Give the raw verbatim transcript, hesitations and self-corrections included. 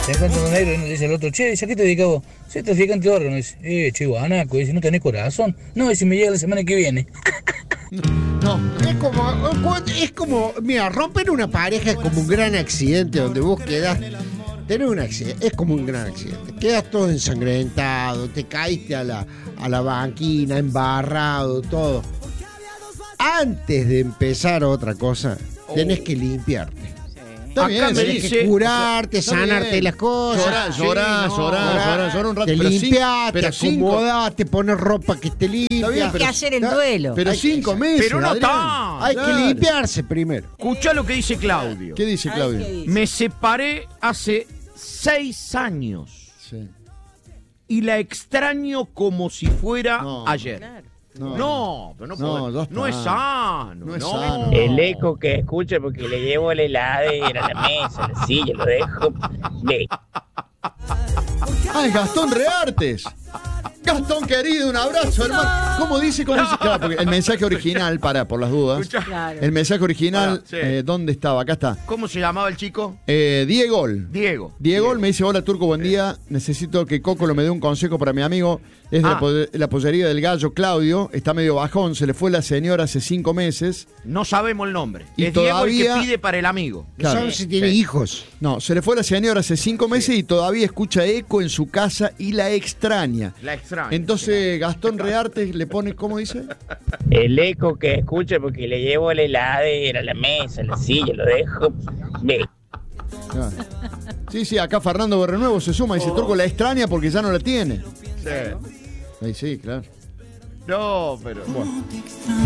Se encuentra un negro y nos dice el otro, che, ¿a qué te dedicas vos? Soy traficante de órganos. Dice, eh, che, guanaco. Dice, ¿no tenés corazón? No, dice, me llega la semana que viene. No, es como, es como, mira, romper una pareja es como un gran accidente donde vos quedás, tenés un accidente, es como un gran accidente, quedas todo ensangrentado, te caíste a la, a la banquina, embarrado, todo. Antes de empezar otra cosa, tenés que limpiarte. Está Acá bien, tenés sí, que sí. curarte, O sea, está sanarte bien. las cosas. Llorá, Sí, llorá, no, llorá, llorá, llorá un rato. Te pero cin- limpiás, pero te cinco- acomodás, te pones ropa que te limpia. Está bien, Hay pero- que hacer el está- duelo. Pero Hay- cinco meses. Pero no Adrián. está. Hay Claro. que limpiarse primero. Escuchá lo que dice Claudio. ¿Qué dice Claudio? ¿qué dice? Me separé hace seis años Sí. y la extraño como si fuera No. ayer. Claro. No, No, pero no, No, puede- ya está. no es sano. No es sano. El eco que escucha porque le llevo la heladera, la mesa, la silla, lo dejo. Le- Ah, es Gastón Reartes. Gastón querido, un abrazo, hermano. ¿Cómo dice? ¿Cómo dice? Claro, porque el mensaje original, para, por las dudas. Escuchá. Claro. El mensaje original, Pará, sí. eh, ¿dónde estaba? Acá está. ¿Cómo se llamaba el chico? Eh, Diego. Diego. Diego me dice, hola Turco, buen día. Necesito que Coco me dé un consejo para mi amigo. Es de Ah. la, po- la pollería del gallo Claudio. Está medio bajón, se le fue la señora hace cinco meses. No sabemos el nombre. Y es Diego el todavía- que pide para el amigo. No saben si tiene hijos. No, se le fue la señora hace cinco meses y todavía escucha eco en su casa y la extraña. La extraña. Entonces Gastón Reartes le pone, ¿cómo dice? El eco que escucha porque le llevo la heladera, la mesa, la silla, lo dejo. Le- Ah. Sí, sí, acá Fernando Berrenuevo se suma y dice, Turco la extraña porque ya no la tiene. Sí. Ahí sí, claro. No, pero. Bueno.